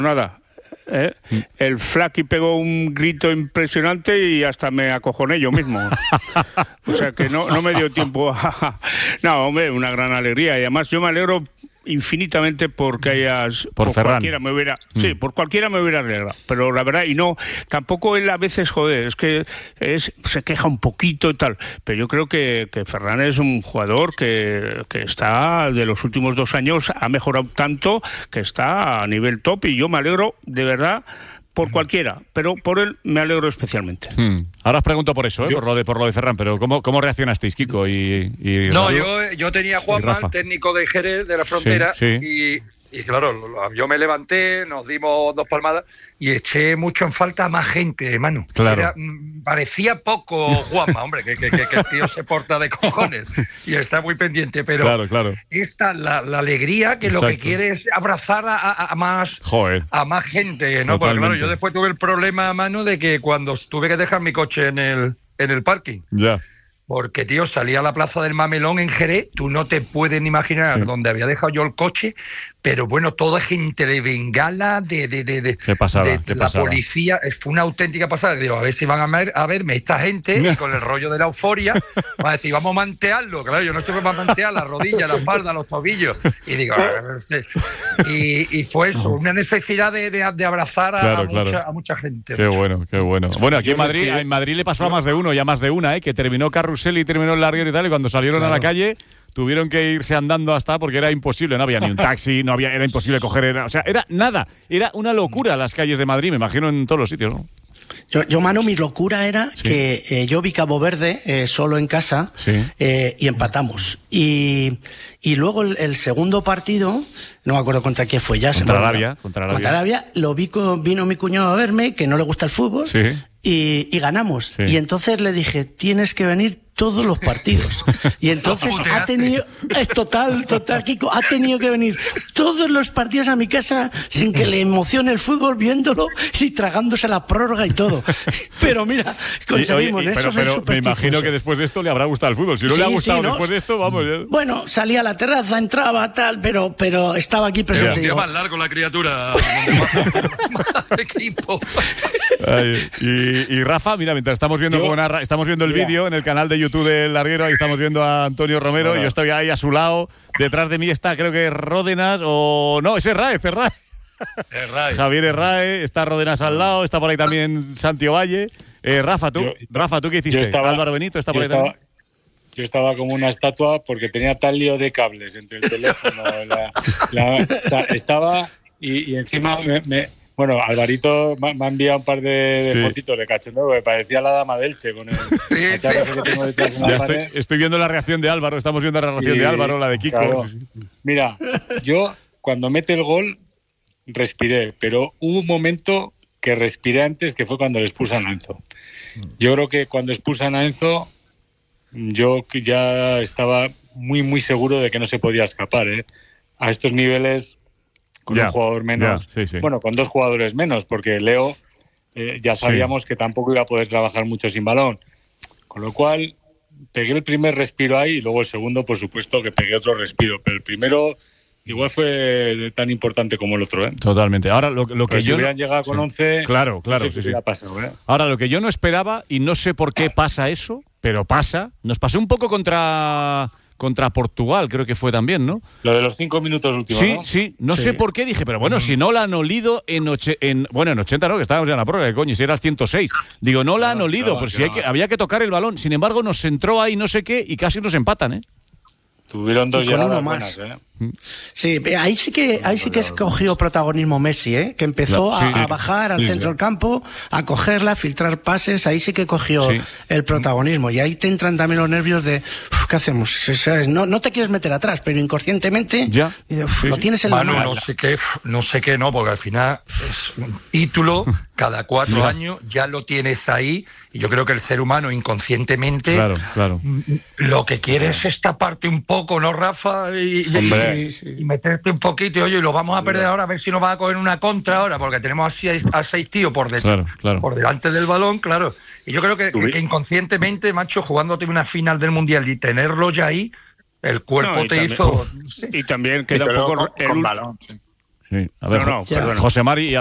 Nada. El Flaky pegó un grito impresionante y hasta me acojoné yo mismo. O sea que no me dio tiempo a... No, hombre, una gran alegría. Y además yo me alegro infinitamente porque hayas... Por Ferran. Cualquiera me hubiera... Sí, por cualquiera me hubiera alegrado. Pero la verdad, y no... Tampoco él a veces, joder, es que se queja un poquito y tal. Pero yo creo que Ferran es un jugador que está, de los últimos 2 años, ha mejorado tanto que está a nivel top. Y yo me alegro, de verdad, por cualquiera, pero por él me alegro especialmente. Ahora os pregunto por eso, por lo de Ferran, pero ¿cómo reaccionasteis, Kiko y No, yo tenía a Juanma, el técnico de Jerez, de la Frontera, sí. Y claro, yo me levanté, nos dimos 2 palmadas y eché mucho en falta a más gente, Manu. Claro. Parecía poco Juanma, hombre, que el tío se porta de cojones y está muy pendiente, pero claro. esta la alegría que Exacto. lo que quiere es abrazar a más gente, ¿no? Totalmente. Porque claro, yo después tuve el problema, Manu, de que cuando tuve que dejar mi coche en el parking. Ya. Porque, tío, salí a la Plaza del Mamelón en Jerez, tú no te puedes ni imaginar dónde había dejado yo el coche, pero bueno, toda gente de bengala, de ¿Qué pasaba? la policía, fue una auténtica pasada. Digo, a ver si van a verme esta gente y con el rollo de la euforia, van a decir, vamos a mantearlo. Claro, yo no estoy para mantear las rodillas, la espalda, los tobillos. Y digo, y fue eso, una necesidad de abrazar a mucha gente. Qué bueno. Bueno, aquí en Madrid le pasó a más de uno y a más de una, que terminó Carrusel y terminó el larguero y tal, y cuando salieron a la calle tuvieron que irse andando hasta, porque era imposible, no había ni un taxi, era imposible coger, era nada, era una locura las calles de Madrid, me imagino en todos los sitios, ¿no? Yo, Manu, mi locura era que yo vi Cabo Verde solo en casa y empatamos. Y luego el segundo partido, no me acuerdo contra quién fue ya. Contra Arabia. Vino mi cuñado a verme, que no le gusta el fútbol, y ganamos. Y entonces le dije, tienes que venir todos los partidos. Y entonces ha tenido, es total, Kiko, ha tenido que venir todos los partidos a mi casa sin que le emocione el fútbol, viéndolo y tragándose la prórroga y todo. Pero mira, conseguimos eso. Pero me imagino que después de esto le habrá gustado el fútbol. Si no le ha gustado después de esto, vamos. Bueno, salía a la terraza, entraba, tal, pero estaba aquí presente. Tío, más largo la criatura. Más equipo. Y Rafa, mira, mientras estamos viendo el vídeo en el canal de YouTube del Larguero, ahí estamos viendo a Antonio Romero, y yo estoy ahí a su lado, detrás de mí está, creo que Ródenas, es Herráez. Javier Herráez, está Ródenas al lado, está por ahí también Santi Ovalle. Rafa, ¿tú qué hiciste? Álvaro Benito está por ahí también. Yo estaba como una estatua porque tenía tal lío de cables entre el teléfono, estaba y encima Bueno, Alvarito me ha enviado un par de fotitos de cachondeo, que parecía la dama de Elche con el que tengo detrás en la pared. Estoy viendo la reacción de Álvaro, estamos viendo la reacción de Álvaro, la de Kiko. Claro. Mira, yo cuando mete el gol respiré, pero hubo un momento que respiré antes, que fue cuando le expulsan a Enzo. Yo creo que cuando expulsan a Enzo, yo ya estaba muy, muy seguro de que no se podía escapar, a estos niveles, con un jugador menos. Bueno, con 2 jugadores menos, porque Leo ya sabíamos que tampoco iba a poder trabajar mucho sin balón. Con lo cual, pegué el primer respiro ahí y luego el segundo, por supuesto, que pegué otro respiro. Pero el primero igual fue tan importante como el otro, Totalmente. Ahora, lo que si hubieran llegado con 11... Claro, no sé qué hubiera pasado, Ahora, lo que yo no esperaba, y no sé por qué pasa eso, pero pasa, nos pasó un poco contra Portugal, creo que fue también, ¿no? Lo de los 5 minutos últimos, ¿no? Sí, no sé por qué, dije, pero bueno, si no la han olido en 80 no, que estábamos ya en la prórroga, coño, si era el 106. Digo, no la han olido, pero si había que tocar el balón. Sin embargo, nos entró ahí no sé qué y casi nos empatan, Tuvieron 2 llegadas buenas, Sí, ahí sí que escogió protagonismo Messi, que empezó a bajar al centro del campo, a cogerla, a filtrar pases, ahí sí que cogió el protagonismo. Y ahí te entran también los nervios de, ¿qué hacemos? No te quieres meter atrás, pero inconscientemente lo tienes en la mano. No sé qué, porque al final es un título, cada 4 años ya lo tienes ahí, y yo creo que el ser humano inconscientemente lo que quiere es esta parte un poco, ¿no, Rafa? Y meterte un poquito, y oye, lo vamos a perder ahora, a ver si nos va a coger una contra ahora, porque tenemos así a 6 tíos por delante del balón, claro. Y yo creo que inconscientemente, macho, jugándote una final del Mundial y tenerlo ya ahí, el cuerpo hizo... Y también queda un poco... con balón, Sí. A ver, José Mari.